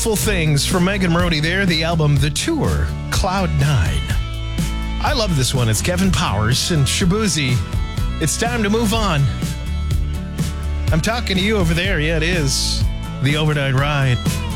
Beautiful Things from Megan Moroney there, the album The Tour, Cloud 9. I love this one. It's Kevin Powers and Shabuzi. It's time to move on. I'm talking to you over there. Yeah, it is. The Overnight Ride.